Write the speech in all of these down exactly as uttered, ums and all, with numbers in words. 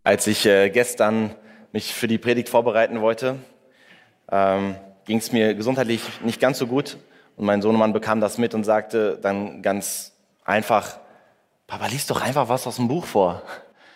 Als ich äh, gestern mich für die Predigt vorbereiten wollte, ähm, ging es mir gesundheitlich nicht ganz so gut. Und mein Sohnemann bekam das mit und sagte dann ganz einfach, Papa, lies doch einfach was aus dem Buch vor.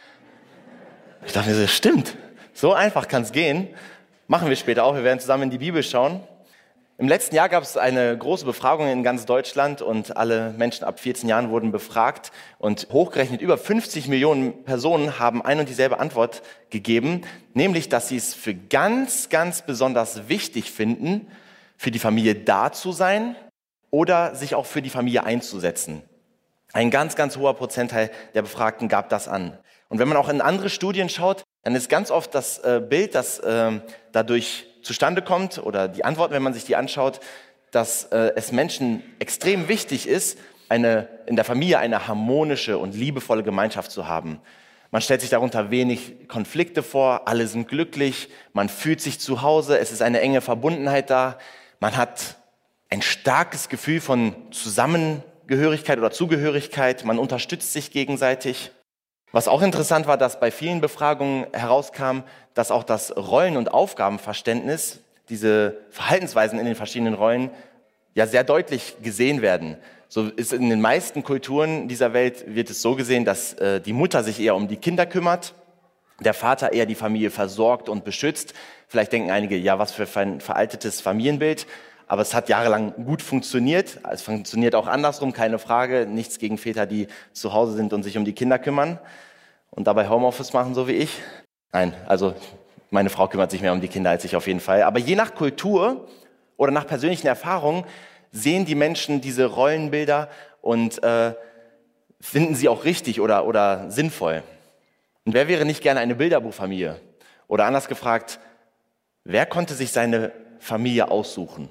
Ich dachte mir so, stimmt, so einfach kann es gehen. Machen wir später auch, wir werden zusammen in die Bibel schauen. Im letzten Jahr gab es eine große Befragung in ganz Deutschland und alle Menschen ab vierzehn Jahren wurden befragt und hochgerechnet über fünfzig Millionen Personen haben ein und dieselbe Antwort gegeben, nämlich, dass sie es für ganz, ganz besonders wichtig finden, für die Familie da zu sein oder sich auch für die Familie einzusetzen. Ein ganz, ganz hoher Prozentteil der Befragten gab das an. Und wenn man auch in andere Studien schaut, dann ist ganz oft das äh, Bild, das äh, dadurch zustande kommt, oder die Antworten, wenn man sich die anschaut, dass äh, es Menschen extrem wichtig ist, eine, in der Familie eine harmonische und liebevolle Gemeinschaft zu haben. Man stellt sich darunter wenig Konflikte vor, alle sind glücklich, man fühlt sich zu Hause, es ist eine enge Verbundenheit da, man hat ein starkes Gefühl von Zusammengehörigkeit oder Zugehörigkeit, man unterstützt sich gegenseitig. Was auch interessant war, dass bei vielen Befragungen herauskam, dass auch das Rollen- und Aufgabenverständnis, diese Verhaltensweisen in den verschiedenen Rollen, ja sehr deutlich gesehen werden. So ist in den meisten Kulturen dieser Welt wird es so gesehen, dass äh, die Mutter sich eher um die Kinder kümmert, der Vater eher die Familie versorgt und beschützt. Vielleicht denken einige, ja, was für ein veraltetes Familienbild. Aber es hat jahrelang gut funktioniert. Es funktioniert auch andersrum, keine Frage. Nichts gegen Väter, die zu Hause sind und sich um die Kinder kümmern und dabei Homeoffice machen, so wie ich. Nein, also meine Frau kümmert sich mehr um die Kinder als ich auf jeden Fall. Aber je nach Kultur oder nach persönlichen Erfahrungen sehen die Menschen diese Rollenbilder und äh, finden sie auch richtig oder, oder sinnvoll. Und wer wäre nicht gerne eine Bilderbuchfamilie? Oder anders gefragt, wer konnte sich seine Familie aussuchen?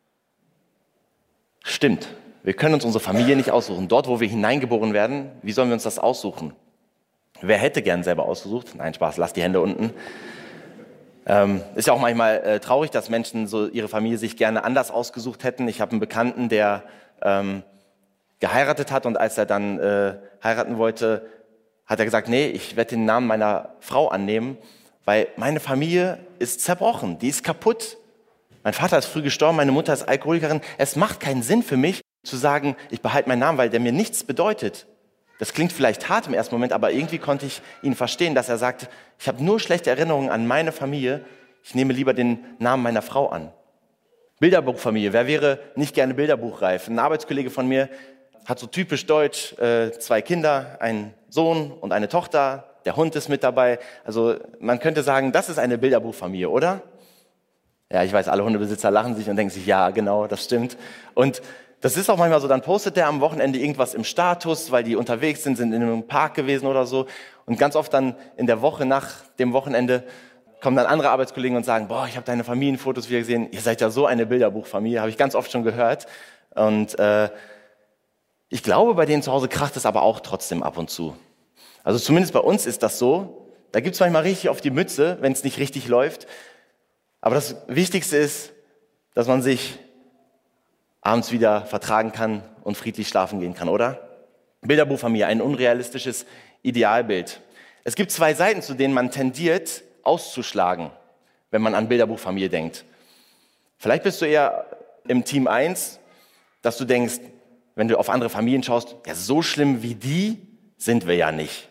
Stimmt, wir können uns unsere Familie nicht aussuchen. Dort, wo wir hineingeboren werden, wie sollen wir uns das aussuchen? Wer hätte gern selber ausgesucht? Nein, Spaß, lasst die Hände unten. Ähm, ist ja auch manchmal äh, traurig, dass Menschen so ihre Familie sich gerne anders ausgesucht hätten. Ich habe einen Bekannten, der ähm, geheiratet hat und als er dann äh, heiraten wollte, hat er gesagt, nee, ich werde den Namen meiner Frau annehmen, weil meine Familie ist zerbrochen, die ist kaputt. Mein Vater ist früh gestorben, meine Mutter ist Alkoholikerin. Es macht keinen Sinn für mich, zu sagen, ich behalte meinen Namen, weil der mir nichts bedeutet. Das klingt vielleicht hart im ersten Moment, aber irgendwie konnte ich ihn verstehen, dass er sagt, ich habe nur schlechte Erinnerungen an meine Familie, ich nehme lieber den Namen meiner Frau an. Bilderbuchfamilie, wer wäre nicht gerne bilderbuchreif? Ein Arbeitskollege von mir hat so typisch deutsch äh, zwei Kinder, einen Sohn und eine Tochter, der Hund ist mit dabei. Also man könnte sagen, das ist eine Bilderbuchfamilie, oder? Ja, ich weiß, alle Hundebesitzer lachen sich und denken sich, ja, genau, das stimmt. Und das ist auch manchmal so, dann postet der am Wochenende irgendwas im Status, weil die unterwegs sind, sind in einem Park gewesen oder so. Und ganz oft dann in der Woche nach dem Wochenende kommen dann andere Arbeitskollegen und sagen, boah, ich habe deine Familienfotos wieder gesehen, ihr seid ja so eine Bilderbuchfamilie, habe ich ganz oft schon gehört. Und äh, ich glaube, bei denen zu Hause kracht es aber auch trotzdem ab und zu. Also zumindest bei uns ist das so. Da gibt es manchmal richtig auf die Mütze, wenn es nicht richtig läuft. Aber das Wichtigste ist, dass man sich abends wieder vertragen kann und friedlich schlafen gehen kann, oder? Bilderbuchfamilie, ein unrealistisches Idealbild. Es gibt zwei Seiten, zu denen man tendiert, auszuschlagen, wenn man an Bilderbuchfamilie denkt. Vielleicht bist du eher im Team eins, dass du denkst, wenn du auf andere Familien schaust, ja, so schlimm wie die sind wir ja nicht.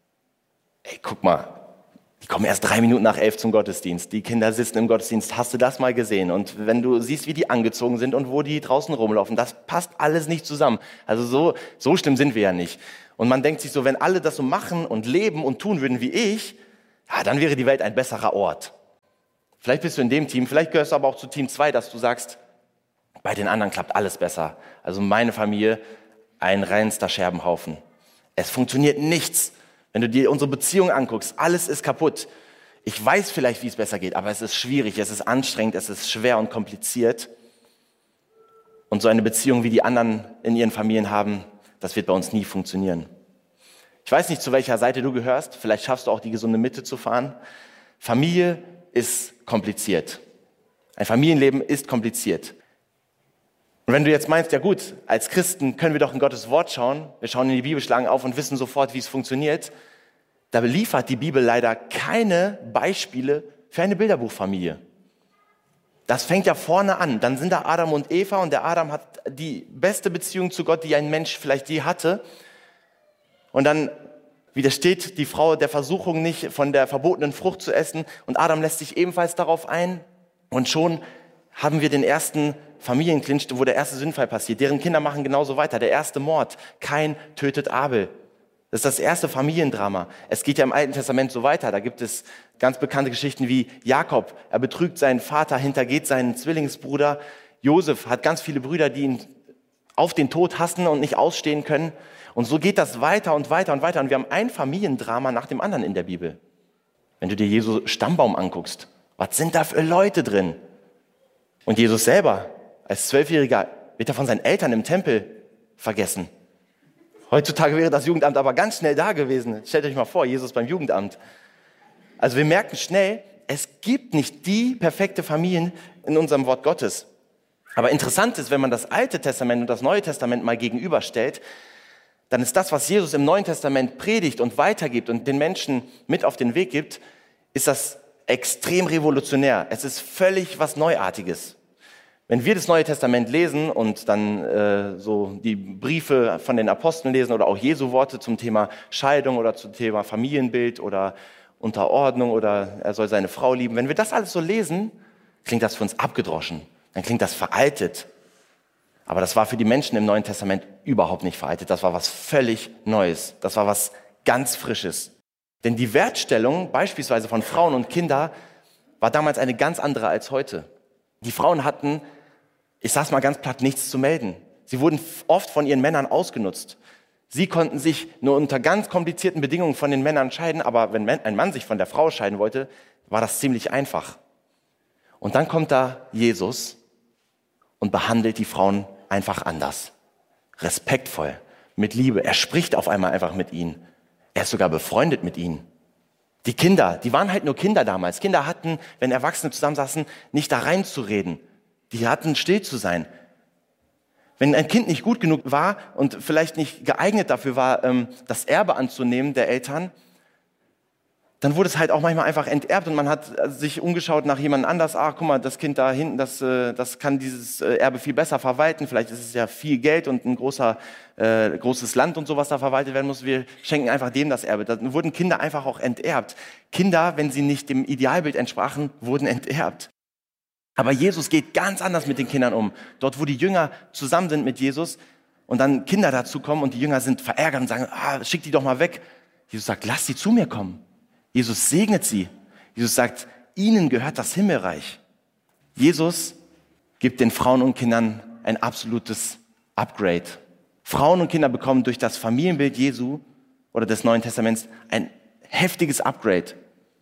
Ey, guck mal. Die kommen erst drei Minuten nach elf zum Gottesdienst. Die Kinder sitzen im Gottesdienst. Hast du das mal gesehen? Und wenn du siehst, wie die angezogen sind und wo die draußen rumlaufen, das passt alles nicht zusammen. Also so, so schlimm sind wir ja nicht. Und man denkt sich so, wenn alle das so machen und leben und tun würden wie ich, ja, dann wäre die Welt ein besserer Ort. Vielleicht bist du in dem Team, vielleicht gehörst du aber auch zu Team zwei, dass du sagst, bei den anderen klappt alles besser. Also meine Familie, ein reinster Scherbenhaufen. Es funktioniert nichts. Wenn du dir unsere Beziehung anguckst, alles ist kaputt. Ich weiß vielleicht, wie es besser geht, aber es ist schwierig, es ist anstrengend, es ist schwer und kompliziert. Und so eine Beziehung, wie die anderen in ihren Familien haben, das wird bei uns nie funktionieren. Ich weiß nicht, zu welcher Seite du gehörst. Vielleicht schaffst du auch die gesunde Mitte zu fahren. Familie ist kompliziert. Ein Familienleben ist kompliziert. Und wenn du jetzt meinst, ja gut, als Christen können wir doch in Gottes Wort schauen, wir schauen in die Bibel, schlagen auf und wissen sofort, wie es funktioniert, da liefert die Bibel leider keine Beispiele für eine Bilderbuchfamilie. Das fängt ja vorne an. Dann sind da Adam und Eva und der Adam hat die beste Beziehung zu Gott, die ein Mensch vielleicht je hatte. Und dann widersteht die Frau der Versuchung nicht, von der verbotenen Frucht zu essen. Und Adam lässt sich ebenfalls darauf ein. Und schon haben wir den ersten Familienclinch, wo der erste Sündenfall passiert. Deren Kinder machen genauso weiter. Der erste Mord. Kain tötet Abel. Das ist das erste Familiendrama. Es geht ja im Alten Testament so weiter. Da gibt es ganz bekannte Geschichten wie Jakob. Er betrügt seinen Vater, hintergeht seinen Zwillingsbruder. Josef hat ganz viele Brüder, die ihn auf den Tod hassen und nicht ausstehen können. Und so geht das weiter und weiter und weiter. Und wir haben ein Familiendrama nach dem anderen in der Bibel. Wenn du dir Jesu Stammbaum anguckst, was sind da für Leute drin? Und Jesus selber, als Zwölfjähriger, wird er von seinen Eltern im Tempel vergessen. Heutzutage wäre das Jugendamt aber ganz schnell da gewesen. Stellt euch mal vor, Jesus beim Jugendamt. Also wir merken schnell, es gibt nicht die perfekte Familie in unserem Wort Gottes. Aber interessant ist, wenn man das Alte Testament und das Neue Testament mal gegenüberstellt, dann ist das, was Jesus im Neuen Testament predigt und weitergibt und den Menschen mit auf den Weg gibt, ist das extrem revolutionär. Es ist völlig was Neuartiges. Wenn wir das Neue Testament lesen und dann äh, so die Briefe von den Aposteln lesen oder auch Jesu Worte zum Thema Scheidung oder zum Thema Familienbild oder Unterordnung oder er soll seine Frau lieben, wenn wir das alles so lesen, klingt das für uns abgedroschen, dann klingt das veraltet. Aber das war für die Menschen im Neuen Testament überhaupt nicht veraltet, das war was völlig Neues, das war was ganz Frisches. Denn die Wertstellung beispielsweise von Frauen und Kindern war damals eine ganz andere als heute. Die Frauen hatten, ich sag's mal ganz platt, nichts zu melden. Sie wurden oft von ihren Männern ausgenutzt. Sie konnten sich nur unter ganz komplizierten Bedingungen von den Männern scheiden, aber wenn ein Mann sich von der Frau scheiden wollte, war das ziemlich einfach. Und dann kommt da Jesus und behandelt die Frauen einfach anders. Respektvoll, mit Liebe. Er spricht auf einmal einfach mit ihnen. Er ist sogar befreundet mit ihnen. Die Kinder, die waren halt nur Kinder damals. Kinder hatten, wenn Erwachsene zusammensaßen, nicht da reinzureden. Die hatten still zu sein. Wenn ein Kind nicht gut genug war und vielleicht nicht geeignet dafür war, das Erbe anzunehmen der Eltern, dann wurde es halt auch manchmal einfach enterbt und man hat sich umgeschaut nach jemand anders. Ach, guck mal, das Kind da hinten, das, das kann dieses Erbe viel besser verwalten. Vielleicht ist es ja viel Geld und ein großer, äh, großes Land und sowas da verwaltet werden muss. Wir schenken einfach dem das Erbe. Dann wurden Kinder einfach auch enterbt. Kinder, wenn sie nicht dem Idealbild entsprachen, wurden enterbt. Aber Jesus geht ganz anders mit den Kindern um. Dort, wo die Jünger zusammen sind mit Jesus und dann Kinder dazukommen und die Jünger sind verärgert und sagen, ah, schick die doch mal weg. Jesus sagt, lass sie zu mir kommen. Jesus segnet sie. Jesus sagt, ihnen gehört das Himmelreich. Jesus gibt den Frauen und Kindern ein absolutes Upgrade. Frauen und Kinder bekommen durch das Familienbild Jesu oder des Neuen Testaments ein heftiges Upgrade.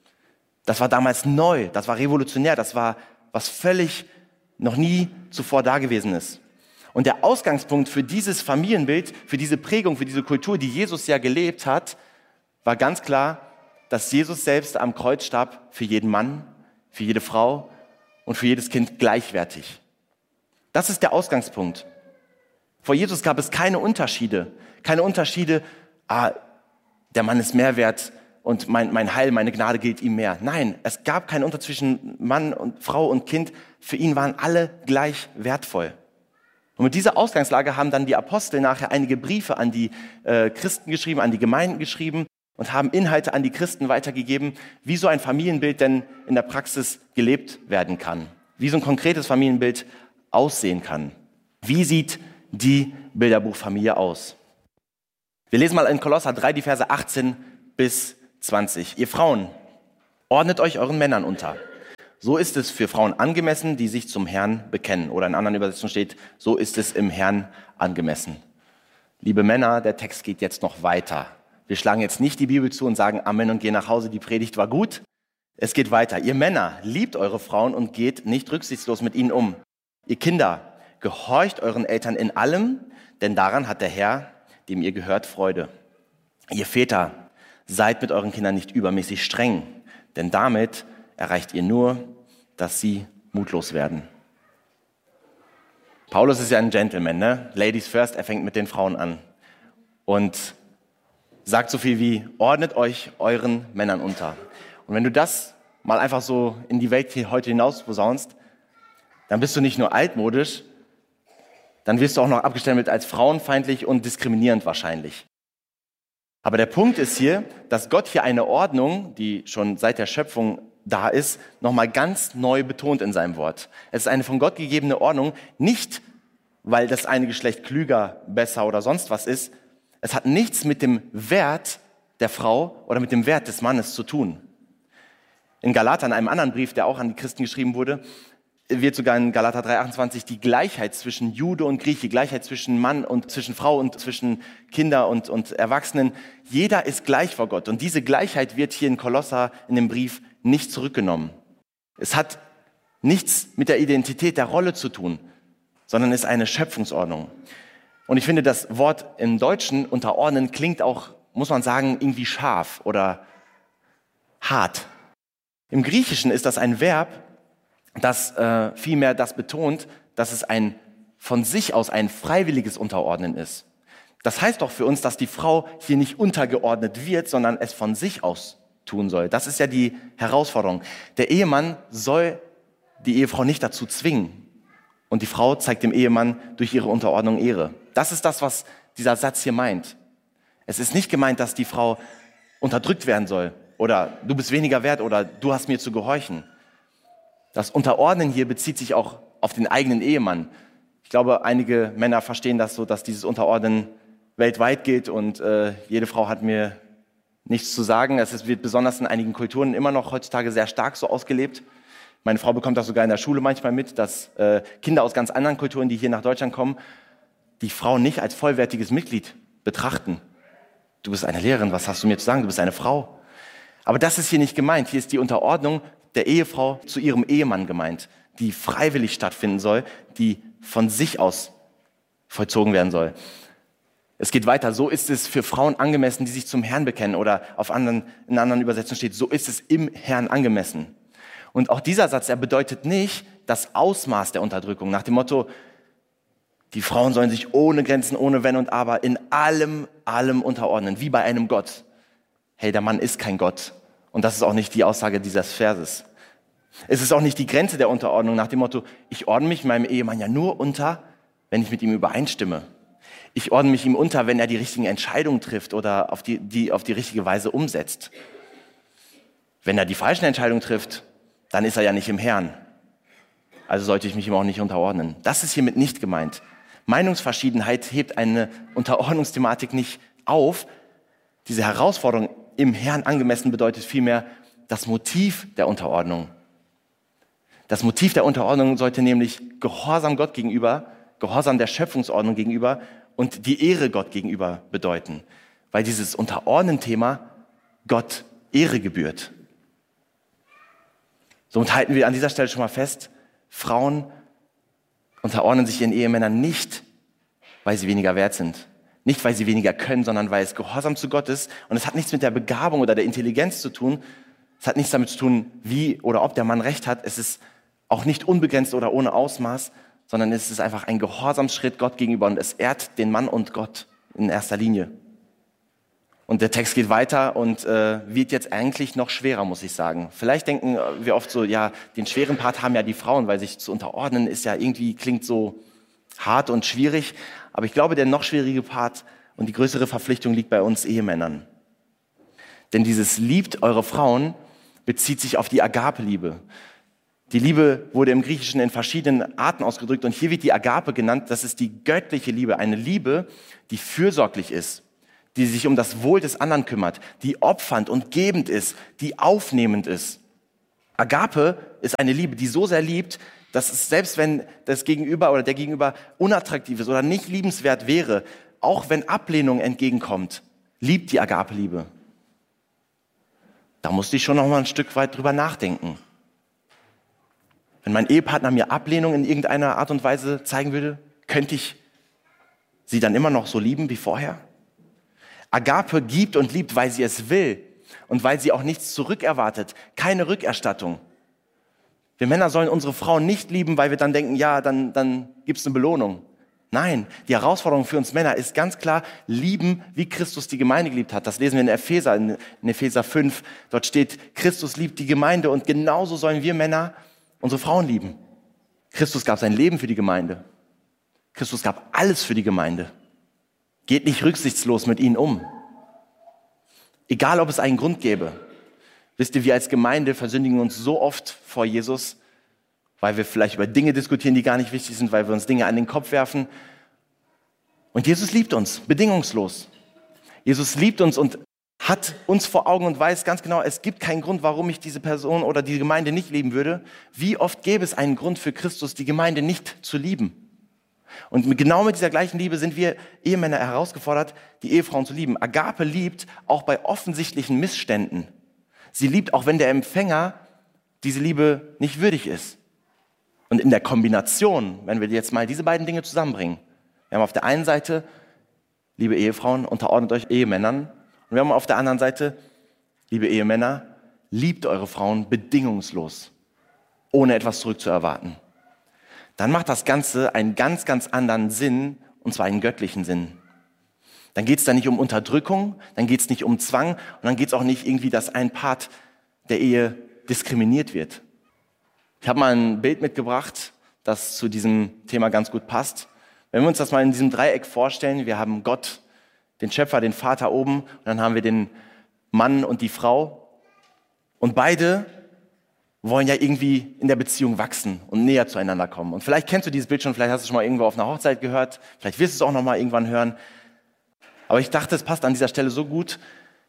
Das war damals neu, das war revolutionär, das war was völlig noch nie zuvor Dagewesenes. Und der Ausgangspunkt für dieses Familienbild, für diese Prägung, für diese Kultur, die Jesus ja gelebt hat, war ganz klar, dass Jesus selbst am Kreuz starb für jeden Mann, für jede Frau und für jedes Kind gleichwertig. Das ist der Ausgangspunkt. Vor Jesus gab es keine Unterschiede. Keine Unterschiede, ah, der Mann ist mehr wert und mein, mein Heil, meine Gnade gilt ihm mehr. Nein, es gab keinen Unterschied zwischen Mann und Frau und Kind. Für ihn waren alle gleich wertvoll. Und mit dieser Ausgangslage haben dann die Apostel nachher einige Briefe an die äh, Christen geschrieben, an die Gemeinden geschrieben, und haben Inhalte an die Christen weitergegeben, wie so ein Familienbild denn in der Praxis gelebt werden kann. Wie so ein konkretes Familienbild aussehen kann. Wie sieht die Bilderbuchfamilie aus? Wir lesen mal in Kolosser drei, die Verse achtzehn bis zwanzig. Ihr Frauen, ordnet euch euren Männern unter. So ist es für Frauen angemessen, die sich zum Herrn bekennen. Oder in anderen Übersetzungen steht, so ist es im Herrn angemessen. Liebe Männer, der Text geht jetzt noch weiter. Wir schlagen jetzt nicht die Bibel zu und sagen Amen und gehen nach Hause, die Predigt war gut. Es geht weiter. Ihr Männer, liebt eure Frauen und geht nicht rücksichtslos mit ihnen um. Ihr Kinder, gehorcht euren Eltern in allem, denn daran hat der Herr, dem ihr gehört, Freude. Ihr Väter, seid mit euren Kindern nicht übermäßig streng, denn damit erreicht ihr nur, dass sie mutlos werden. Paulus ist ja ein Gentleman, ne? Ladies first, er fängt mit den Frauen an. Und sagt so viel wie, ordnet euch euren Männern unter. Und wenn du das mal einfach so in die Welt hier heute hinaus posaunst, dann bist du nicht nur altmodisch, dann wirst du auch noch abgestempelt als frauenfeindlich und diskriminierend wahrscheinlich. Aber der Punkt ist hier, dass Gott hier eine Ordnung, die schon seit der Schöpfung da ist, nochmal ganz neu betont in seinem Wort. Es ist eine von Gott gegebene Ordnung, nicht weil das eine Geschlecht klüger, besser oder sonst was ist. Es hat nichts mit dem Wert der Frau oder mit dem Wert des Mannes zu tun. In Galater, in einem anderen Brief, der auch an die Christen geschrieben wurde, wird sogar in Galater drei achtundzwanzig die Gleichheit zwischen Jude und Grieche, die Gleichheit zwischen Mann und zwischen Frau und zwischen Kinder und, und Erwachsenen. Jeder ist gleich vor Gott. Und diese Gleichheit wird hier in Kolosser in dem Brief nicht zurückgenommen. Es hat nichts mit der Identität der Rolle zu tun, sondern ist eine Schöpfungsordnung. Und ich finde, das Wort im Deutschen unterordnen klingt auch, muss man sagen, irgendwie scharf oder hart. Im Griechischen ist das ein Verb, das äh, vielmehr das betont, dass es ein von sich aus ein freiwilliges Unterordnen ist. Das heißt doch für uns, dass die Frau hier nicht untergeordnet wird, sondern es von sich aus tun soll. Das ist ja die Herausforderung. Der Ehemann soll die Ehefrau nicht dazu zwingen. Und die Frau zeigt dem Ehemann durch ihre Unterordnung Ehre. Das ist das, was dieser Satz hier meint. Es ist nicht gemeint, dass die Frau unterdrückt werden soll oder du bist weniger wert oder du hast mir zu gehorchen. Das Unterordnen hier bezieht sich auch auf den eigenen Ehemann. Ich glaube, einige Männer verstehen das so, dass dieses Unterordnen weltweit gilt und äh, jede Frau hat mir nichts zu sagen. Es wird besonders in einigen Kulturen immer noch heutzutage sehr stark so ausgelebt. Meine Frau bekommt das sogar in der Schule manchmal mit, dass äh, Kinder aus ganz anderen Kulturen, die hier nach Deutschland kommen, die Frau nicht als vollwertiges Mitglied betrachten. Du bist eine Lehrerin, was hast du mir zu sagen? Du bist eine Frau. Aber das ist hier nicht gemeint. Hier ist die Unterordnung der Ehefrau zu ihrem Ehemann gemeint, die freiwillig stattfinden soll, die von sich aus vollzogen werden soll. Es geht weiter. So ist es für Frauen angemessen, die sich zum Herrn bekennen. Oder auf anderen, in anderen Übersetzungen steht, so ist es im Herrn angemessen. Und auch dieser Satz, er bedeutet nicht das Ausmaß der Unterdrückung. Nach dem Motto, die Frauen sollen sich ohne Grenzen, ohne Wenn und Aber in allem, allem unterordnen, wie bei einem Gott. Hey, der Mann ist kein Gott. Und das ist auch nicht die Aussage dieses Verses. Es ist auch nicht die Grenze der Unterordnung nach dem Motto, ich ordne mich meinem Ehemann ja nur unter, wenn ich mit ihm übereinstimme. Ich ordne mich ihm unter, wenn er die richtigen Entscheidungen trifft oder auf die, die auf die richtige Weise umsetzt. Wenn er die falschen Entscheidungen trifft, dann ist er ja nicht im Herrn. Also sollte ich mich ihm auch nicht unterordnen. Das ist hiermit nicht gemeint. Meinungsverschiedenheit hebt eine Unterordnungsthematik nicht auf. Diese Herausforderung im Herrn angemessen bedeutet vielmehr das Motiv der Unterordnung. Das Motiv der Unterordnung sollte nämlich Gehorsam Gott gegenüber, Gehorsam der Schöpfungsordnung gegenüber und die Ehre Gott gegenüber bedeuten. Weil dieses Unterordnen-Thema Gott Ehre gebührt. Somit halten wir an dieser Stelle schon mal fest, Frauen unterordnen sich ihren Ehemännern nicht, weil sie weniger wert sind. Nicht, weil sie weniger können, sondern weil es Gehorsam zu Gott ist. Und es hat nichts mit der Begabung oder der Intelligenz zu tun. Es hat nichts damit zu tun, wie oder ob der Mann recht hat. Es ist auch nicht unbegrenzt oder ohne Ausmaß, sondern es ist einfach ein Gehorsamsschritt Gott gegenüber. Und es ehrt den Mann und Gott in erster Linie. Und der Text geht weiter und äh, wird jetzt eigentlich noch schwerer, muss ich sagen. Vielleicht denken wir oft so, ja, den schweren Part haben ja die Frauen, weil sich zu unterordnen ist ja irgendwie, klingt so hart und schwierig. Aber ich glaube, der noch schwierige Part und die größere Verpflichtung liegt bei uns Ehemännern. Denn dieses liebt eure Frauen bezieht sich auf die Agape-Liebe. Die Liebe wurde im Griechischen in verschiedenen Arten ausgedrückt und hier wird die Agape genannt. Das ist die göttliche Liebe, eine Liebe, die fürsorglich ist, die sich um das Wohl des anderen kümmert, die opfernd und gebend ist, die aufnehmend ist. Agape ist eine Liebe, die so sehr liebt, dass es selbst wenn das Gegenüber oder der Gegenüber unattraktiv ist oder nicht liebenswert wäre, auch wenn Ablehnung entgegenkommt, liebt die Agape-Liebe. Da musste ich schon noch mal ein Stück weit drüber nachdenken. Wenn mein Ehepartner mir Ablehnung in irgendeiner Art und Weise zeigen würde, könnte ich sie dann immer noch so lieben wie vorher? Agape gibt und liebt, weil sie es will und weil sie auch nichts zurückerwartet, keine Rückerstattung. Wir Männer sollen unsere Frauen nicht lieben, weil wir dann denken, ja, dann, dann gibt es eine Belohnung. Nein, die Herausforderung für uns Männer ist ganz klar, lieben, wie Christus die Gemeinde geliebt hat. Das lesen wir in Epheser, in Epheser fünf. Dort steht, Christus liebt die Gemeinde und genauso sollen wir Männer unsere Frauen lieben. Christus gab sein Leben für die Gemeinde. Christus gab alles für die Gemeinde. Geht nicht rücksichtslos mit ihnen um. Egal, ob es einen Grund gäbe. Wisst ihr, wir als Gemeinde versündigen uns so oft vor Jesus, weil wir vielleicht über Dinge diskutieren, die gar nicht wichtig sind, weil wir uns Dinge an den Kopf werfen. Und Jesus liebt uns, bedingungslos. Jesus liebt uns und hat uns vor Augen und weiß ganz genau, es gibt keinen Grund, warum ich diese Person oder die Gemeinde nicht lieben würde. Wie oft gäbe es einen Grund für Christus, die Gemeinde nicht zu lieben? Und genau mit dieser gleichen Liebe sind wir Ehemänner herausgefordert, die Ehefrauen zu lieben. Agape liebt auch bei offensichtlichen Missständen. Sie liebt auch, wenn der Empfänger diese Liebe nicht würdig ist. Und in der Kombination, wenn wir jetzt mal diese beiden Dinge zusammenbringen, wir haben auf der einen Seite, liebe Ehefrauen, unterordnet euch Ehemännern. Und wir haben auf der anderen Seite, liebe Ehemänner, liebt eure Frauen bedingungslos, ohne etwas zurückzuerwarten. Dann macht das Ganze einen ganz, ganz anderen Sinn, und zwar einen göttlichen Sinn. Dann geht es da nicht um Unterdrückung, dann geht es nicht um Zwang und dann geht es auch nicht irgendwie, dass ein Part der Ehe diskriminiert wird. Ich habe mal ein Bild mitgebracht, das zu diesem Thema ganz gut passt. Wenn wir uns das mal in diesem Dreieck vorstellen, wir haben Gott, den Schöpfer, den Vater oben, und dann haben wir den Mann und die Frau. Und beide wollen ja irgendwie in der Beziehung wachsen und näher zueinander kommen. Und vielleicht kennst du dieses Bild schon, vielleicht hast du es schon mal irgendwo auf einer Hochzeit gehört, vielleicht wirst du es auch noch mal irgendwann hören. Aber ich dachte, es passt an dieser Stelle so gut.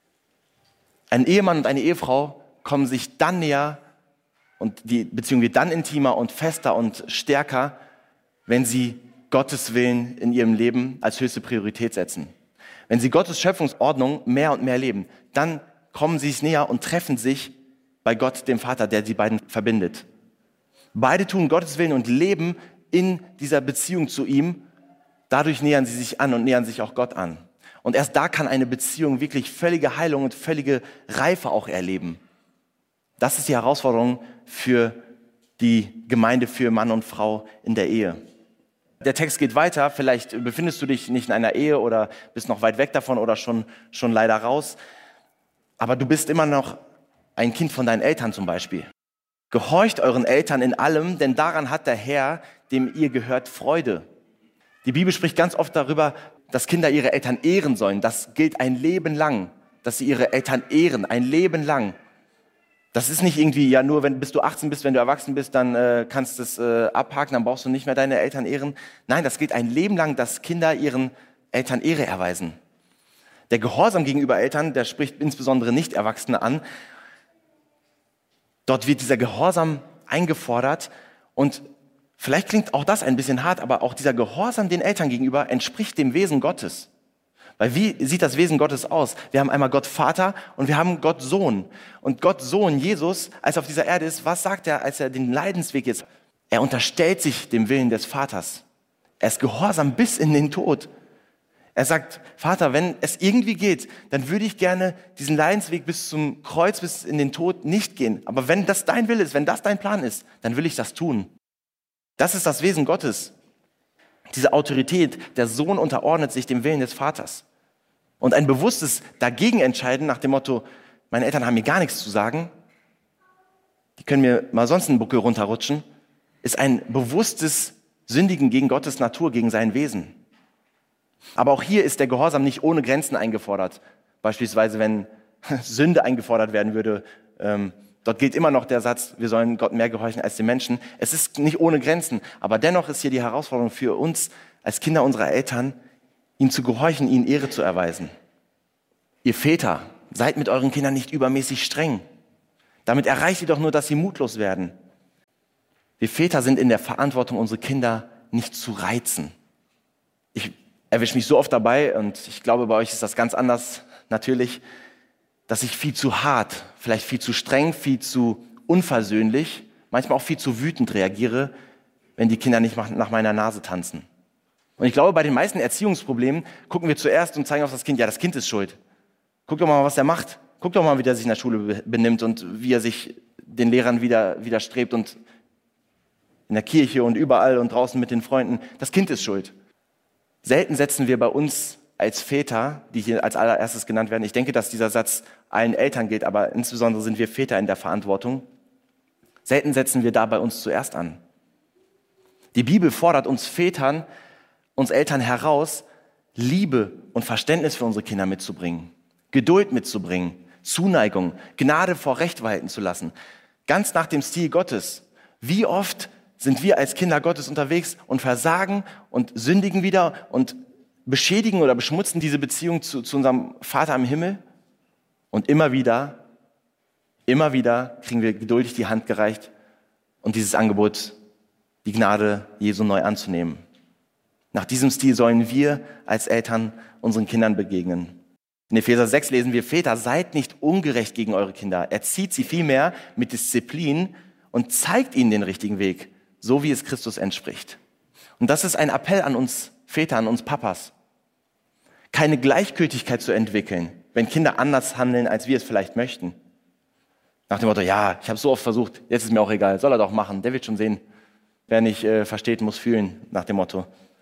Ein Ehemann und eine Ehefrau kommen sich dann näher, und die Beziehung wird dann intimer und fester und stärker, wenn sie Gottes Willen in ihrem Leben als höchste Priorität setzen. Wenn sie Gottes Schöpfungsordnung mehr und mehr leben, dann kommen sie sich näher und treffen sich bei Gott, dem Vater, der die beiden verbindet. Beide tun Gottes Willen und leben in dieser Beziehung zu ihm. Dadurch nähern sie sich an und nähern sich auch Gott an. Und erst da kann eine Beziehung wirklich völlige Heilung und völlige Reife auch erleben. Das ist die Herausforderung für die Gemeinde, für Mann und Frau in der Ehe. Der Text geht weiter, vielleicht befindest du dich nicht in einer Ehe oder bist noch weit weg davon oder schon, schon leider raus, aber du bist immer noch ein Kind von deinen Eltern zum Beispiel. Gehorcht euren Eltern in allem, denn daran hat der Herr, dem ihr gehört, Freude. Die Bibel spricht ganz oft darüber, dass Kinder ihre Eltern ehren sollen. Das gilt ein Leben lang, dass sie ihre Eltern ehren, ein Leben lang. Das ist nicht irgendwie, ja nur, wenn bis du achtzehn bist, wenn du erwachsen bist, dann äh, kannst du es äh, abhaken, dann brauchst du nicht mehr deine Eltern ehren. Nein, das gilt ein Leben lang, dass Kinder ihren Eltern Ehre erweisen. Der Gehorsam gegenüber Eltern, der spricht insbesondere Nicht-Erwachsene an. Dort wird dieser Gehorsam eingefordert und vielleicht klingt auch das ein bisschen hart, aber auch dieser Gehorsam den Eltern gegenüber entspricht dem Wesen Gottes. Weil wie sieht das Wesen Gottes aus? Wir haben einmal Gott Vater und wir haben Gott Sohn. Und Gott Sohn, Jesus, als er auf dieser Erde ist, was sagt er, als er den Leidensweg jetzt? Er unterstellt sich dem Willen des Vaters. Er ist gehorsam bis in den Tod. Er sagt, Vater, wenn es irgendwie geht, dann würde ich gerne diesen Leidensweg bis zum Kreuz, bis in den Tod nicht gehen. Aber wenn das dein Wille ist, wenn das dein Plan ist, dann will ich das tun. Das ist das Wesen Gottes. Diese Autorität, der Sohn unterordnet sich dem Willen des Vaters. Und ein bewusstes Dagegenentscheiden nach dem Motto, meine Eltern haben mir gar nichts zu sagen, die können mir mal sonst einen Buckel runterrutschen, ist ein bewusstes Sündigen gegen Gottes Natur, gegen sein Wesen. Aber auch hier ist der Gehorsam nicht ohne Grenzen eingefordert. Beispielsweise, wenn Sünde eingefordert werden würde, ähm, dort gilt immer noch der Satz, wir sollen Gott mehr gehorchen als den Menschen. Es ist nicht ohne Grenzen, aber dennoch ist hier die Herausforderung für uns als Kinder unserer Eltern, ihnen zu gehorchen, ihnen Ehre zu erweisen. Ihr Väter, seid mit euren Kindern nicht übermäßig streng. Damit erreicht ihr doch nur, dass sie mutlos werden. Wir Väter sind in der Verantwortung, unsere Kinder nicht zu reizen. Ich erwische mich so oft dabei, und ich glaube, bei euch ist das ganz anders natürlich, dass ich viel zu hart, vielleicht viel zu streng, viel zu unversöhnlich, manchmal auch viel zu wütend reagiere, wenn die Kinder nicht nach meiner Nase tanzen. Und ich glaube, bei den meisten Erziehungsproblemen gucken wir zuerst und zeigen auf das Kind, ja, das Kind ist schuld. Guck doch mal, was er macht. Guck doch mal, wie der sich in der Schule benimmt und wie er sich den Lehrern wieder, widerstrebt und in der Kirche und überall und draußen mit den Freunden. Das Kind ist schuld. Selten setzen wir bei uns als Väter, die hier als allererstes genannt werden, ich denke, dass dieser Satz allen Eltern gilt, aber insbesondere sind wir Väter in der Verantwortung, selten setzen wir da bei uns zuerst an. Die Bibel fordert uns Vätern, uns Eltern heraus, Liebe und Verständnis für unsere Kinder mitzubringen, Geduld mitzubringen, Zuneigung, Gnade vor Recht walten zu lassen, ganz nach dem Stil Gottes. Wie oft sind wir als Kinder Gottes unterwegs und versagen und sündigen wieder und beschädigen oder beschmutzen diese Beziehung zu, zu unserem Vater im Himmel? Und immer wieder, immer wieder kriegen wir geduldig die Hand gereicht und dieses Angebot, die Gnade Jesu neu anzunehmen. Nach diesem Stil sollen wir als Eltern unseren Kindern begegnen. In Epheser sechs lesen wir, Väter, seid nicht ungerecht gegen eure Kinder. Erzieht sie vielmehr mit Disziplin und zeigt ihnen den richtigen Weg, so wie es Christus entspricht. Und das ist ein Appell an uns Väter, an uns Papas. Keine Gleichgültigkeit zu entwickeln, wenn Kinder anders handeln, als wir es vielleicht möchten. Nach dem Motto, ja, ich habe so oft versucht, jetzt ist mir auch egal, soll er doch machen, der wird schon sehen. Wer nicht äh, versteht, muss fühlen, nach dem Motto.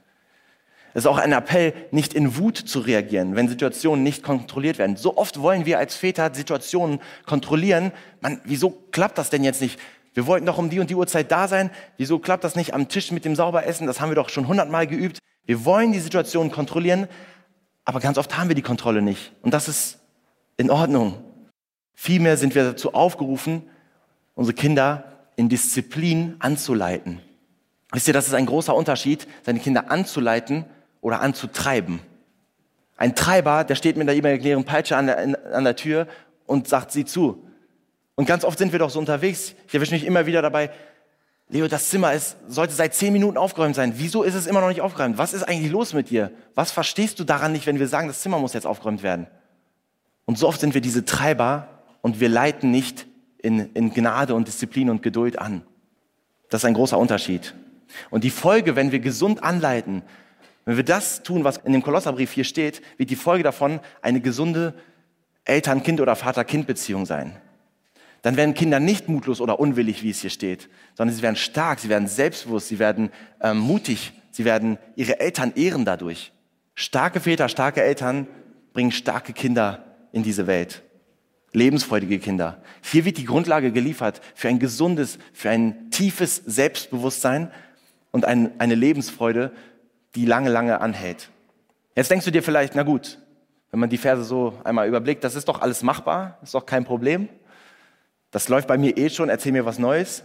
Es ist auch ein Appell, nicht in Wut zu reagieren, wenn Situationen nicht kontrolliert werden. So oft wollen wir als Väter Situationen kontrollieren. Man, wieso klappt das denn jetzt nicht? Wir wollten doch um die und die Uhrzeit da sein. Wieso klappt das nicht am Tisch mit dem Sauberessen? Das haben wir doch schon hundertmal geübt. Wir wollen die Situation kontrollieren, aber ganz oft haben wir die Kontrolle nicht. Und das ist in Ordnung. Vielmehr sind wir dazu aufgerufen, unsere Kinder in Disziplin anzuleiten. Wisst ihr, das ist ein großer Unterschied, seine Kinder anzuleiten oder anzutreiben. Ein Treiber, der steht mit der imaginären Peitsche an der, an der Tür und sagt, sieh zu. Und ganz oft sind wir doch so unterwegs. Ich erwische mich immer wieder dabei, Leo, das Zimmer ist, sollte seit zehn Minuten aufgeräumt sein. Wieso ist es immer noch nicht aufgeräumt? Was ist eigentlich los mit dir? Was verstehst du daran nicht, wenn wir sagen, das Zimmer muss jetzt aufgeräumt werden? Und so oft sind wir diese Treiber und wir leiten nicht in, in Gnade und Disziplin und Geduld an. Das ist ein großer Unterschied. Und die Folge, wenn wir gesund anleiten, wenn wir das tun, was in dem Kolosserbrief hier steht, wird die Folge davon eine gesunde Eltern-Kind- oder Vater-Kind-Beziehung sein. Dann werden Kinder nicht mutlos oder unwillig, wie es hier steht, sondern sie werden stark, sie werden selbstbewusst, sie werden ähm, mutig, sie werden ihre Eltern ehren dadurch. Starke Väter, starke Eltern bringen starke Kinder in diese Welt. Lebensfreudige Kinder. Hier wird die Grundlage geliefert für ein gesundes, für ein tiefes Selbstbewusstsein und ein, eine Lebensfreude, die lange, lange anhält. Jetzt denkst du dir vielleicht, na gut, wenn man die Verse so einmal überblickt, das ist doch alles machbar, ist doch kein Problem. Das läuft bei mir eh schon, erzähl mir was Neues.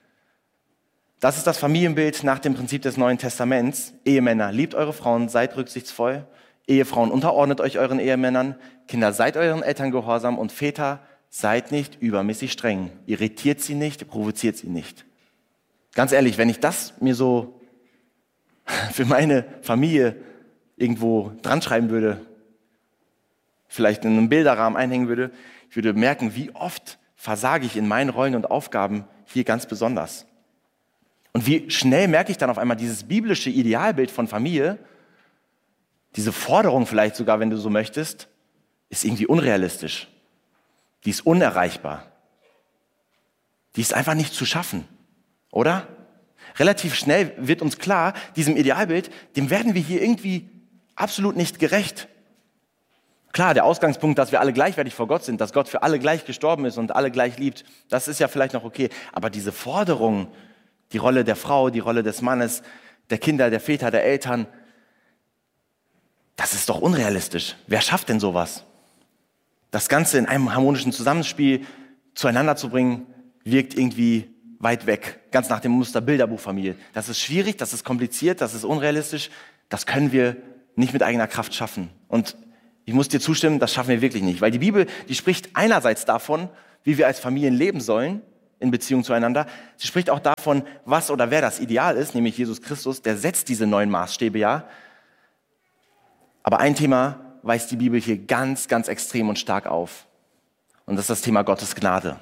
Das ist das Familienbild nach dem Prinzip des Neuen Testaments. Ehemänner, liebt eure Frauen, seid rücksichtsvoll. Ehefrauen, unterordnet euch euren Ehemännern. Kinder, seid euren Eltern gehorsam. Und Väter, seid nicht übermäßig streng. Irritiert sie nicht, provoziert sie nicht. Ganz ehrlich, wenn ich das mir so für meine Familie irgendwo dran schreiben würde, vielleicht in einem Bilderrahmen einhängen würde, ich würde merken, wie oft versage ich in meinen Rollen und Aufgaben hier ganz besonders. Und wie schnell merke ich dann auf einmal dieses biblische Idealbild von Familie, diese Forderung vielleicht sogar, wenn du so möchtest, ist irgendwie unrealistisch. Die ist unerreichbar. Die ist einfach nicht zu schaffen, oder? Relativ schnell wird uns klar, diesem Idealbild, dem werden wir hier irgendwie absolut nicht gerecht. Klar, der Ausgangspunkt, dass wir alle gleichwertig vor Gott sind, dass Gott für alle gleich gestorben ist und alle gleich liebt, das ist ja vielleicht noch okay. Aber diese Forderung, die Rolle der Frau, die Rolle des Mannes, der Kinder, der Väter, der Eltern, das ist doch unrealistisch. Wer schafft denn sowas? Das Ganze in einem harmonischen Zusammenspiel zueinander zu bringen, wirkt irgendwie weit weg, ganz nach dem Muster Bilderbuchfamilie. Das ist schwierig, das ist kompliziert, das ist unrealistisch, das können wir nicht mit eigener Kraft schaffen. Und ich muss dir zustimmen, das schaffen wir wirklich nicht, weil die Bibel, die spricht einerseits davon, wie wir als Familien leben sollen in Beziehung zueinander. Sie spricht auch davon, was oder wer das Ideal ist, nämlich Jesus Christus, der setzt diese neuen Maßstäbe ja. Aber ein Thema weist die Bibel hier ganz, ganz extrem und stark auf. Und das ist das Thema Gottes Gnade.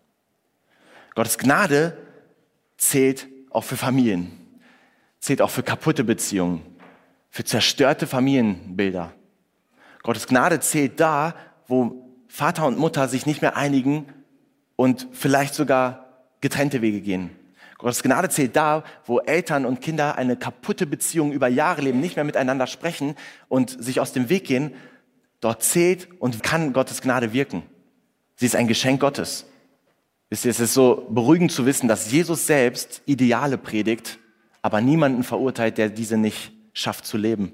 Gottes Gnade zählt auch für Familien, zählt auch für kaputte Beziehungen, für zerstörte Familienbilder. Gottes Gnade zählt da, wo Vater und Mutter sich nicht mehr einigen und vielleicht sogar getrennte Wege gehen. Gottes Gnade zählt da, wo Eltern und Kinder eine kaputte Beziehung über Jahre leben, nicht mehr miteinander sprechen und sich aus dem Weg gehen. Dort zählt und kann Gottes Gnade wirken. Sie ist ein Geschenk Gottes. Wisst ihr, es ist so beruhigend zu wissen, dass Jesus selbst Ideale predigt, aber niemanden verurteilt, der diese nicht schafft zu leben.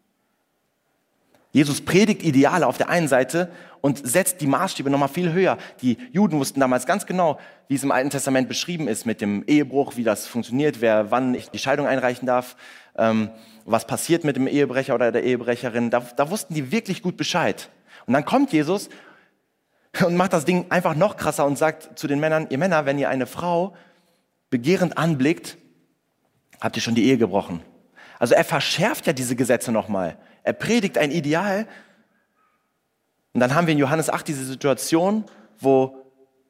Jesus predigt Ideale auf der einen Seite und setzt die Maßstäbe nochmal viel höher. Die Juden wussten damals ganz genau, wie es im Alten Testament beschrieben ist mit dem Ehebruch, wie das funktioniert, wer wann die Scheidung einreichen darf, ähm, was passiert mit dem Ehebrecher oder der Ehebrecherin. Da, da wussten die wirklich gut Bescheid. Und dann kommt Jesus und macht das Ding einfach noch krasser und sagt zu den Männern, ihr Männer, wenn ihr eine Frau begehrend anblickt, habt ihr schon die Ehe gebrochen. Also er verschärft ja diese Gesetze nochmal. Er predigt ein Ideal. Und dann haben wir in Johannes acht diese Situation, wo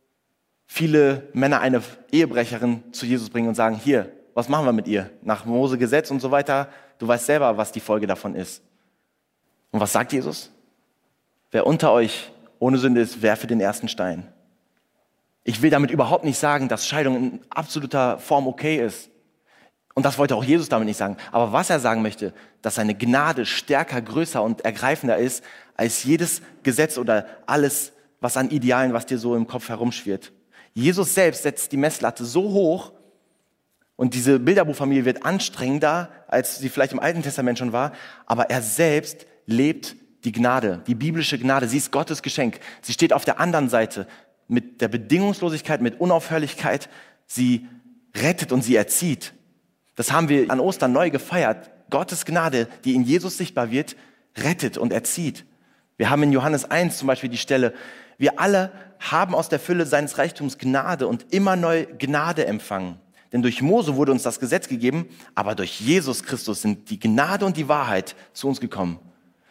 viele Männer eine Ehebrecherin zu Jesus bringen und sagen, hier, was machen wir mit ihr? Nach Mose Gesetz und so weiter, du weißt selber, was die Folge davon ist. Und was sagt Jesus? Wer unter euch ohne Sünde ist, werfe den ersten Stein. Ich will damit überhaupt nicht sagen, dass Scheidung in absoluter Form okay ist. Und das wollte auch Jesus damit nicht sagen. Aber was er sagen möchte, dass seine Gnade stärker, größer und ergreifender ist, als jedes Gesetz oder alles, was an Idealen, was dir so im Kopf herumschwirrt. Jesus selbst setzt die Messlatte so hoch und diese Bilderbuchfamilie wird anstrengender, als sie vielleicht im Alten Testament schon war, aber er selbst lebt die Gnade, die biblische Gnade. Sie ist Gottes Geschenk. Sie steht auf der anderen Seite mit der Bedingungslosigkeit, mit Unaufhörlichkeit. Sie rettet und sie erzieht. Das haben wir an Ostern neu gefeiert. Gottes Gnade, die in Jesus sichtbar wird, rettet und erzieht. Wir haben in Johannes eins zum Beispiel die Stelle, wir alle haben aus der Fülle seines Reichtums Gnade und immer neu Gnade empfangen. Denn durch Mose wurde uns das Gesetz gegeben, aber durch Jesus Christus sind die Gnade und die Wahrheit zu uns gekommen.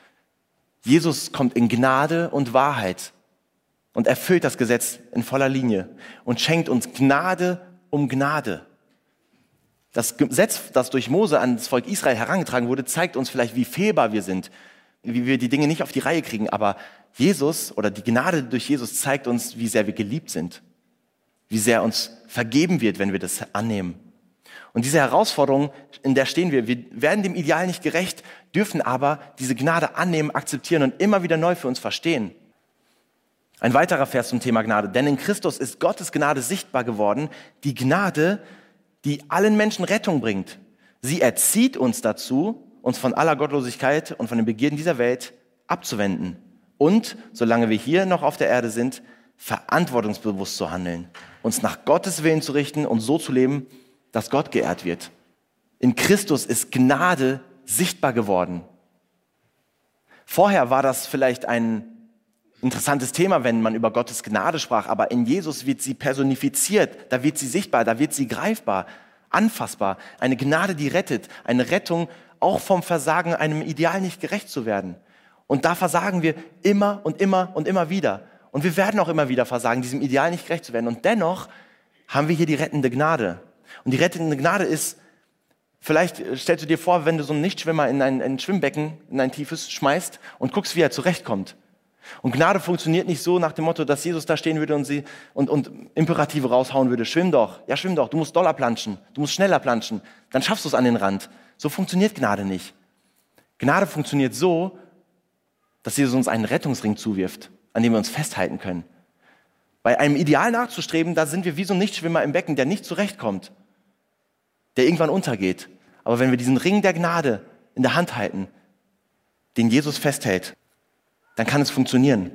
Jesus kommt in Gnade und Wahrheit und erfüllt das Gesetz in voller Linie und schenkt uns Gnade um Gnade. Das Gesetz, das durch Mose an das Volk Israel herangetragen wurde, zeigt uns vielleicht, wie fehlbar wir sind, wie wir die Dinge nicht auf die Reihe kriegen. Aber Jesus oder die Gnade durch Jesus zeigt uns, wie sehr wir geliebt sind, wie sehr uns vergeben wird, wenn wir das annehmen. Und diese Herausforderung, in der stehen wir, wir werden dem Ideal nicht gerecht, dürfen aber diese Gnade annehmen, akzeptieren und immer wieder neu für uns verstehen. Ein weiterer Vers zum Thema Gnade. Denn in Christus ist Gottes Gnade sichtbar geworden, die Gnade, die allen Menschen Rettung bringt. Sie erzieht uns dazu, uns von aller Gottlosigkeit und von den Begierden dieser Welt abzuwenden und, solange wir hier noch auf der Erde sind, verantwortungsbewusst zu handeln, uns nach Gottes Willen zu richten und so zu leben, dass Gott geehrt wird. In Christus ist Gnade sichtbar geworden. Vorher war das vielleicht ein interessantes Thema, wenn man über Gottes Gnade sprach, aber in Jesus wird sie personifiziert, da wird sie sichtbar, da wird sie greifbar, anfassbar. Eine Gnade, die rettet, eine Rettung, auch vom Versagen, einem Ideal nicht gerecht zu werden. Und da versagen wir immer und immer und immer wieder. Und wir werden auch immer wieder versagen, diesem Ideal nicht gerecht zu werden. Und dennoch haben wir hier die rettende Gnade. Und die rettende Gnade ist, vielleicht stellst du dir vor, wenn du so einen Nichtschwimmer in ein, ein Schwimmbecken, in ein tiefes, schmeißt und guckst, wie er zurechtkommt. Und Gnade funktioniert nicht so nach dem Motto, dass Jesus da stehen würde und, sie, und, und Imperative raushauen würde. Schwimm doch, ja schwimm doch, du musst doller planschen, du musst schneller planschen, dann schaffst du es an den Rand. So funktioniert Gnade nicht. Gnade funktioniert so, dass Jesus uns einen Rettungsring zuwirft, an dem wir uns festhalten können. Bei einem Ideal nachzustreben, da sind wir wie so ein Nichtschwimmer im Becken, der nicht zurechtkommt, der irgendwann untergeht. Aber wenn wir diesen Ring der Gnade in der Hand halten, den Jesus festhält, dann kann es funktionieren.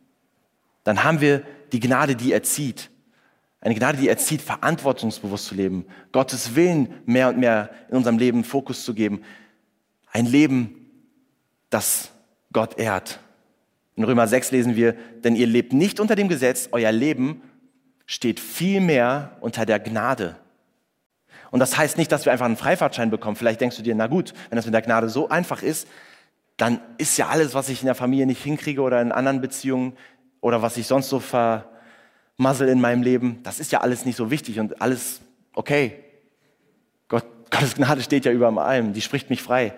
Dann haben wir die Gnade, die erzieht. Eine Gnade, die erzieht, verantwortungsbewusst zu leben, Gottes Willen mehr und mehr in unserem Leben Fokus zu geben. Ein Leben, das Gott ehrt. In Römer sechs lesen wir, denn ihr lebt nicht unter dem Gesetz, euer Leben steht vielmehr unter der Gnade. Und das heißt nicht, dass wir einfach einen Freifahrtschein bekommen. Vielleicht denkst du dir, na gut, wenn das mit der Gnade so einfach ist, dann ist ja alles, was ich in der Familie nicht hinkriege oder in anderen Beziehungen oder was ich sonst so vermassel in meinem Leben, das ist ja alles nicht so wichtig und alles okay. Gott, Gottes Gnade steht ja über allem, die spricht mich frei.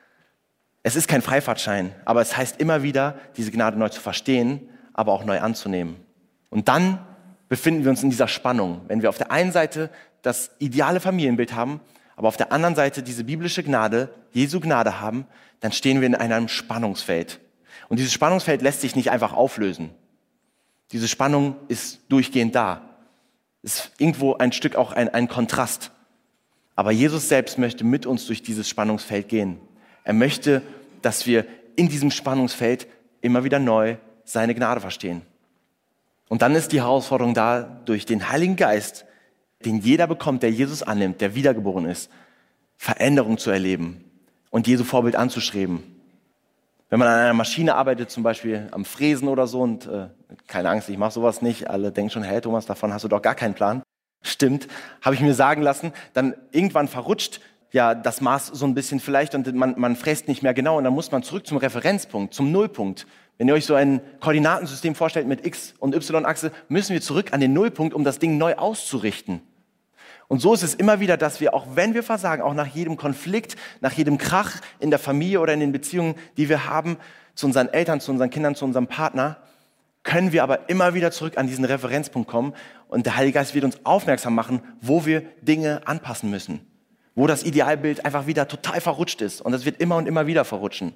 Es ist kein Freifahrtschein, aber es heißt immer wieder, diese Gnade neu zu verstehen, aber auch neu anzunehmen. Und dann befinden wir uns in dieser Spannung, wenn wir auf der einen Seite das ideale Familienbild haben, aber auf der anderen Seite diese biblische Gnade, Jesu Gnade haben, dann stehen wir in einem Spannungsfeld. Und dieses Spannungsfeld lässt sich nicht einfach auflösen. Diese Spannung ist durchgehend da. Es ist irgendwo ein Stück auch ein, ein Kontrast. Aber Jesus selbst möchte mit uns durch dieses Spannungsfeld gehen. Er möchte, dass wir in diesem Spannungsfeld immer wieder neu seine Gnade verstehen. Und dann ist die Herausforderung da, durch den Heiligen Geist, den jeder bekommt, der Jesus annimmt, der wiedergeboren ist, Veränderung zu erleben und Jesu Vorbild anzustreben. Wenn man an einer Maschine arbeitet, zum Beispiel am Fräsen oder so, und äh, keine Angst, ich mache sowas nicht, alle denken schon, hey Thomas, davon hast du doch gar keinen Plan. Stimmt, habe ich mir sagen lassen, dann irgendwann verrutscht ja das Maß so ein bisschen vielleicht und man, man fräst nicht mehr genau und dann muss man zurück zum Referenzpunkt, zum Nullpunkt. Wenn ihr euch so ein Koordinatensystem vorstellt mit X- und Y-Achse, müssen wir zurück an den Nullpunkt, um das Ding neu auszurichten. Und so ist es immer wieder, dass wir, auch wenn wir versagen, auch nach jedem Konflikt, nach jedem Krach in der Familie oder in den Beziehungen, die wir haben, zu unseren Eltern, zu unseren Kindern, zu unserem Partner, können wir aber immer wieder zurück an diesen Referenzpunkt kommen und der Heilige Geist wird uns aufmerksam machen, wo wir Dinge anpassen müssen, wo das Idealbild einfach wieder total verrutscht ist und es wird immer und immer wieder verrutschen.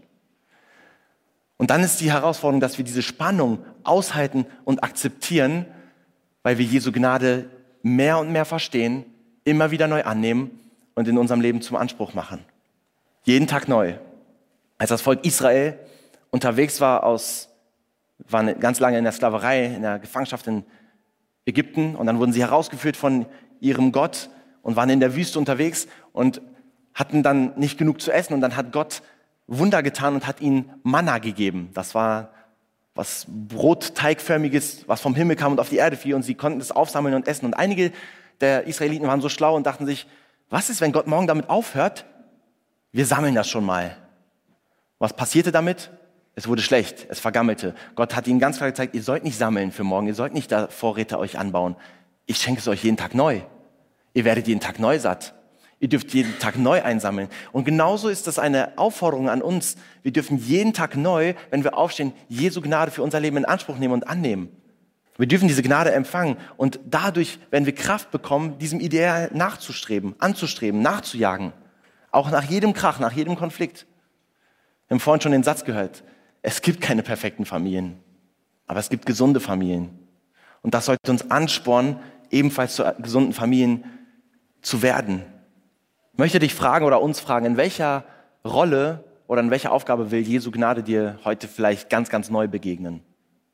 Und dann ist die Herausforderung, dass wir diese Spannung aushalten und akzeptieren, weil wir Jesu Gnade mehr und mehr verstehen, immer wieder neu annehmen und in unserem Leben zum Anspruch machen. Jeden Tag neu. Als das Volk Israel unterwegs war, aus, waren ganz lange in der Sklaverei, in der Gefangenschaft in Ägypten und dann wurden sie herausgeführt von ihrem Gott und waren in der Wüste unterwegs und hatten dann nicht genug zu essen und dann hat Gott Wunder getan und hat ihnen Manna gegeben. Das war was Brotteigförmiges, was vom Himmel kam und auf die Erde fiel und sie konnten es aufsammeln und essen. Und einige der Israeliten waren so schlau und dachten sich, was ist, wenn Gott morgen damit aufhört? Wir sammeln das schon mal. Was passierte damit? Es wurde schlecht, es vergammelte. Gott hat ihnen ganz klar gezeigt, ihr sollt nicht sammeln für morgen, ihr sollt nicht da Vorräte euch anbauen. Ich schenke es euch jeden Tag neu. Ihr werdet jeden Tag neu satt. Ihr dürft jeden Tag neu einsammeln. Und genauso ist das eine Aufforderung an uns. Wir dürfen jeden Tag neu, wenn wir aufstehen, Jesu Gnade für unser Leben in Anspruch nehmen und annehmen. Wir dürfen diese Gnade empfangen und dadurch werden wir Kraft bekommen, diesem Ideal nachzustreben, anzustreben, nachzujagen. Auch nach jedem Krach, nach jedem Konflikt. Wir haben vorhin schon den Satz gehört, es gibt keine perfekten Familien, aber es gibt gesunde Familien. Und das sollte uns anspornen, ebenfalls zu gesunden Familien zu werden. Ich möchte dich fragen oder uns fragen, in welcher Rolle oder in welcher Aufgabe will Jesu Gnade dir heute vielleicht ganz, ganz neu begegnen?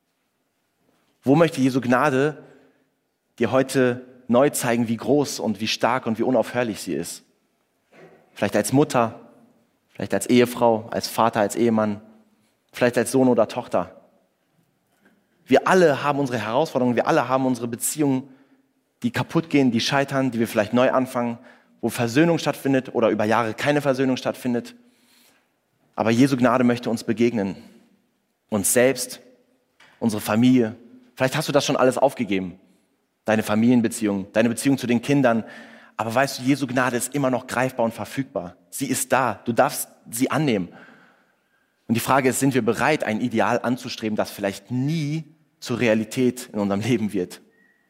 Wo möchte Jesu Gnade dir heute neu zeigen, wie groß und wie stark und wie unaufhörlich sie ist? Vielleicht als Mutter, vielleicht als Ehefrau, als Vater, als Ehemann, vielleicht als Sohn oder Tochter. Wir alle haben unsere Herausforderungen, wir alle haben unsere Beziehungen, die kaputt gehen, die scheitern, die wir vielleicht neu anfangen, wo Versöhnung stattfindet oder über Jahre keine Versöhnung stattfindet. Aber Jesu Gnade möchte uns begegnen. Uns selbst, unsere Familie. Vielleicht hast du das schon alles aufgegeben. Deine Familienbeziehung, deine Beziehung zu den Kindern. Aber weißt du, Jesu Gnade ist immer noch greifbar und verfügbar. Sie ist da. Du darfst sie annehmen. Und die Frage ist, sind wir bereit, ein Ideal anzustreben, das vielleicht nie zur Realität in unserem Leben wird?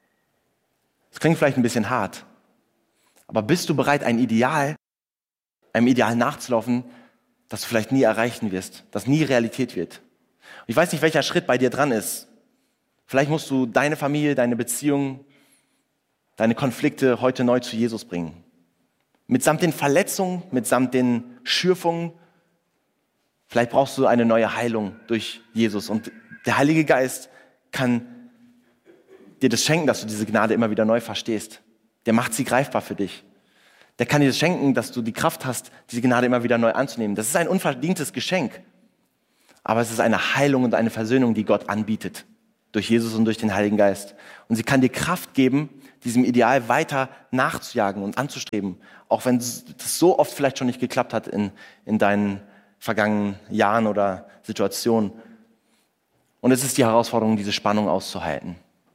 Das klingt vielleicht ein bisschen hart. Aber bist du bereit, ein Ideal, einem Ideal nachzulaufen, das du vielleicht nie erreichen wirst, das nie Realität wird? Und ich weiß nicht, welcher Schritt bei dir dran ist. Vielleicht musst du deine Familie, deine Beziehung, deine Konflikte heute neu zu Jesus bringen. Mitsamt den Verletzungen, mitsamt den Schürfungen. Vielleicht brauchst du eine neue Heilung durch Jesus. Und der Heilige Geist kann dir das schenken, dass du diese Gnade immer wieder neu verstehst. Der macht sie greifbar für dich. Der kann dir das schenken, dass du die Kraft hast, diese Gnade immer wieder neu anzunehmen. Das ist ein unverdientes Geschenk. Aber es ist eine Heilung und eine Versöhnung, die Gott anbietet. Durch Jesus und durch den Heiligen Geist. Und sie kann dir Kraft geben, diesem Ideal weiter nachzujagen und anzustreben. Auch wenn das so oft vielleicht schon nicht geklappt hat in, in deinen vergangenen Jahren oder Situationen. Und es ist die Herausforderung, diese Spannung auszuhalten.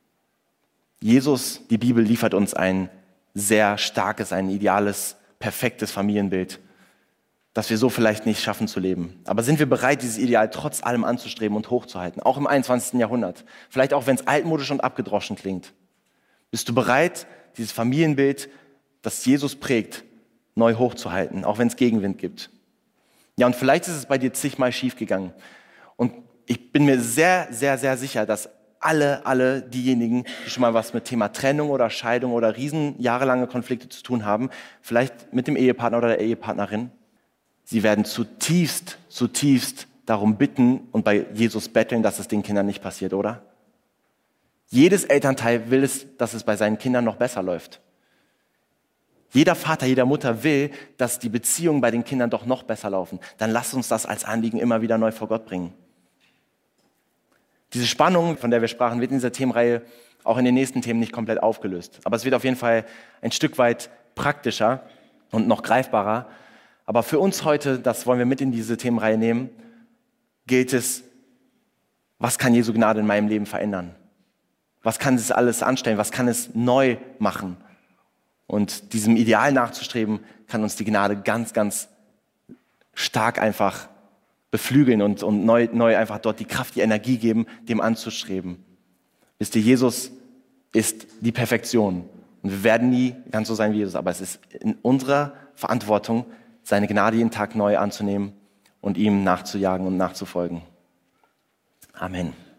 Jesus, die Bibel liefert uns ein sehr starkes, ein ideales, perfektes Familienbild, das wir so vielleicht nicht schaffen zu leben. Aber sind wir bereit, dieses Ideal trotz allem anzustreben und hochzuhalten, auch im einundzwanzigsten Jahrhundert? Vielleicht auch, wenn es altmodisch und abgedroschen klingt. Bist du bereit, dieses Familienbild das Jesus prägt, neu hochzuhalten, auch wenn es Gegenwind gibt. Ja, und vielleicht ist es bei dir zigmal schiefgegangen. Und ich bin mir sehr, sehr, sehr sicher, dass alle, alle diejenigen, die schon mal was mit Thema Trennung oder Scheidung oder riesen jahrelange Konflikte zu tun haben, vielleicht mit dem Ehepartner oder der Ehepartnerin, sie werden zutiefst, zutiefst darum bitten und bei Jesus betteln, dass es den Kindern nicht passiert, oder? Jedes Elternteil will es, dass es bei seinen Kindern noch besser läuft. Jeder Vater, jeder Mutter will, dass die Beziehungen bei den Kindern doch noch besser laufen. Dann lasst uns das als Anliegen immer wieder neu vor Gott bringen. Diese Spannung, von der wir sprachen, wird in dieser Themenreihe auch in den nächsten Themen nicht komplett aufgelöst. Aber es wird auf jeden Fall ein Stück weit praktischer und noch greifbarer. Aber für uns heute, das wollen wir mit in diese Themenreihe nehmen, gilt es, was kann Jesu Gnade in meinem Leben verändern? Was kann es alles anstellen? Was kann es neu machen? Und diesem Ideal nachzustreben, kann uns die Gnade ganz, ganz stark einfach beflügeln und, und neu, neu einfach dort die Kraft, die Energie geben, dem anzustreben. Wisst ihr, Jesus ist die Perfektion. Und wir werden nie ganz so sein wie Jesus, aber es ist in unserer Verantwortung, seine Gnade jeden Tag neu anzunehmen und ihm nachzujagen und nachzufolgen. Amen.